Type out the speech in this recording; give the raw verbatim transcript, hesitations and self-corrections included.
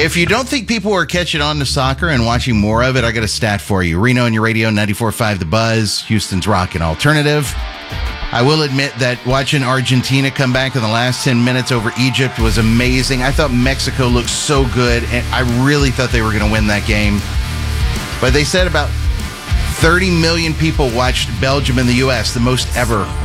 If you don't think people are catching on to soccer and watching more of it, I got a stat for you. Reno on your radio, ninety-four point five The Buzz, Houston's Rock and Alternative. I will admit that watching Argentina come back in the last ten minutes over Egypt was amazing. I thought Mexico looked so good, and I really thought they were going to win that game. But they said about thirty million people watched Belgium and the U S, the most ever